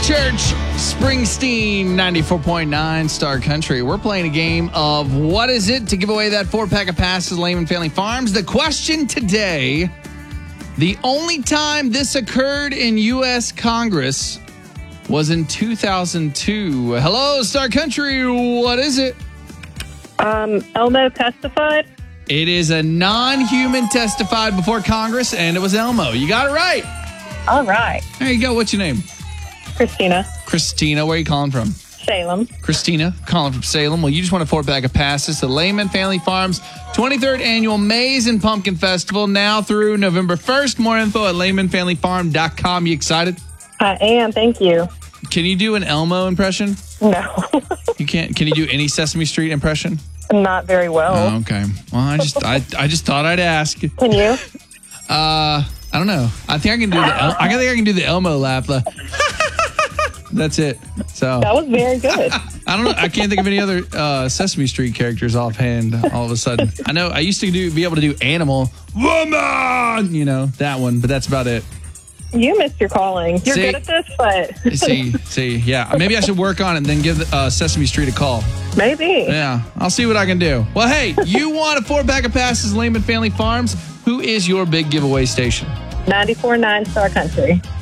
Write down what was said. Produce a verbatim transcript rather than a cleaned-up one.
Church, Springsteen, ninety-four point nine Star Country. We're playing a game of What Is It to give away that four-pack of passes to Lehman Family Farms. The question today, the only time this occurred in U S Congress was in two thousand two. Hello, Star Country. What is it? Um, Elmo testified. It is a non-human testified before Congress, and it was Elmo. You got it right. All right. There you go. What's your name? Christina. Christina. Where are you calling from? Salem. Christina, calling from Salem. Well, you just want a four-pack of passes to Lehman Family Farms twenty-third Annual Maize and Pumpkin Festival, now through November first. More info at lehman family farm dot com. You excited? I am. Thank you. Can you do an Elmo impression? No. You can't. Can you do any Sesame Street impression? Not very well. Oh, okay. Well, I just I, I just thought I'd ask. Can you? Uh, I don't know. I think I can do the El- I think I can do the Elmo laugh. The That's it. So That was very good. I don't know. I can't think of any other uh, Sesame Street characters offhand. All of a sudden, I know I used to do be able to do Animal Woman. You know that one, but that's about it. You missed your calling. You're See? good at this, but See, see, yeah. Maybe I should work on it and then give uh, Sesame Street a call. maybe. Yeah, I'll see what I can do. Well, hey, you want a four-pack of passes, Lehman Family Farms? Who is your big giveaway station? ninety-four point nine Star Country.